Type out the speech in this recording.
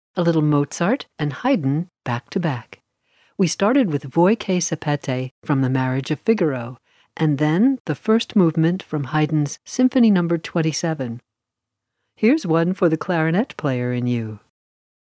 a little Mozart and Haydn back to back. We started with Voi che sapete from The Marriage of Figaro, and then the first movement from Haydn's Symphony No. 27. Here's one for the clarinet player in you.